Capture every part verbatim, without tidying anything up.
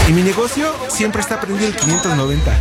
Y mi negocio siempre está prendido el quinientos noventa.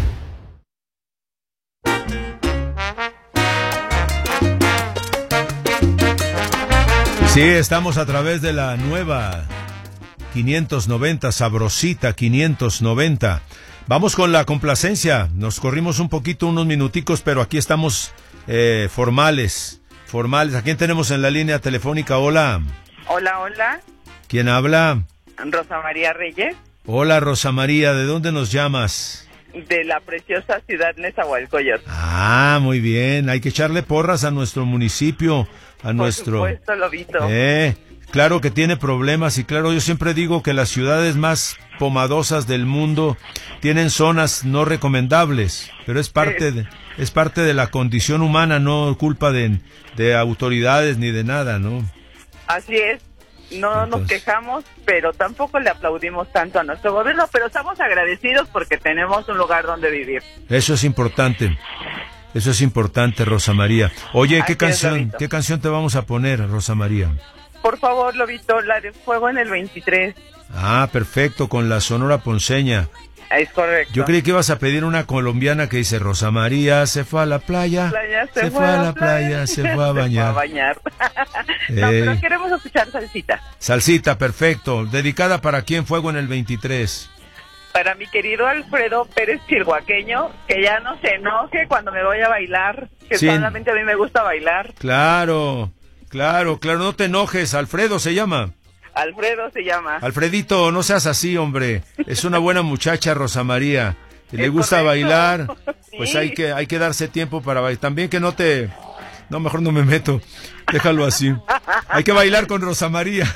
Sí, estamos a través de la nueva quinientos noventa, sabrosita quinientos noventa. Vamos con la complacencia. Nos corrimos un poquito, unos minuticos, pero aquí estamos eh, formales. Formales. ¿A quién tenemos en la línea telefónica? Hola. Hola, hola. ¿Quién habla? Rosa María Reyes. Hola, Rosa María. ¿De dónde nos llamas? De la preciosa ciudad Nezahualcóyotl. Ah, muy bien. Hay que echarle porras a nuestro municipio, a Por nuestro... Por supuesto, Lobito. Eh, claro que tiene problemas y claro, yo siempre digo que las ciudades más pomadosas del mundo tienen zonas no recomendables, pero es parte de, es parte de la condición humana, no culpa de, de autoridades ni de nada, ¿no? Así es. No Entonces... nos quejamos, pero tampoco le aplaudimos tanto a nuestro gobierno, pero estamos agradecidos porque tenemos un lugar donde vivir. Eso es importante. Eso es importante, Rosa María. Oye, ¿qué Así canción, es, qué canción te vamos a poner, Rosa María? Por favor, Lobito, la de Fuego en el veintitrés. Ah, perfecto, con la Sonora Ponceña. Es correcto. Yo creí que ibas a pedir una colombiana que dice Rosa María se fue a la playa, playa se, se fue a la playa, playa, se fue a bañar. Se fue a bañar. No, eh, pero queremos escuchar salsita. Salsita, perfecto. ¿Dedicada para quién? Fuego en el veintitrés. Para mi querido Alfredo Pérez Chilhuaqueño, que ya no se enoje cuando me voy a bailar, que sí. Solamente a mí me gusta bailar. Claro, claro, claro, no te enojes, Alfredo se llama. Alfredo se llama. Alfredito, no seas así, hombre. Es una buena muchacha, Rosa María. Y le gusta correcto. bailar, pues Sí. hay que hay que darse tiempo para bailar. También que no te... No, mejor no me meto. Déjalo así. Hay que bailar con Rosa María.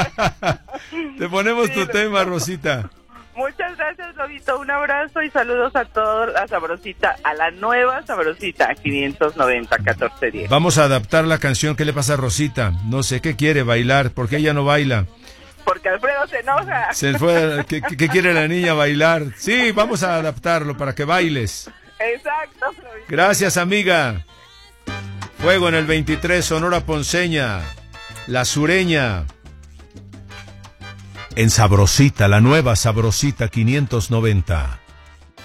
Te ponemos Sí, tu tema, Rosita. Muchas gracias, Lobito. Un abrazo y saludos a todos, a Sabrosita, a la nueva Sabrosita, quinientos noventa, catorce diez. Vamos a adaptar la canción. ¿Qué le pasa a Rosita? No sé, ¿qué quiere bailar? ¿Por qué ella no baila? Porque Alfredo se enoja. Se fue, ¿qué, qué quiere la niña bailar? Sí, vamos a adaptarlo para que bailes. Exacto, Lobito. Gracias, amiga. Fuego en el veintitrés, Sonora Ponceña, La Sureña. En Sabrosita, la nueva Sabrosita quinientos noventa.